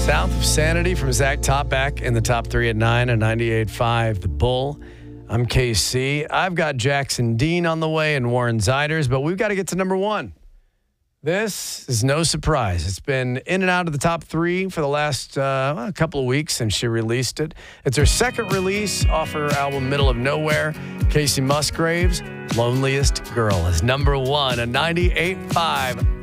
South of Sanity from Zach Topback in the top 3 at 9 and 98.5 The Bull. I'm KC. I've got Jackson Dean on the way and Warren Ziders, but we've got to get to number 1. This is no surprise. It's been in and out of the top 3 for the last couple of weeks since she released it. It's her second release off her album Middle of Nowhere. Casey Musgraves, Loneliest Girl, is number 1, a 98.5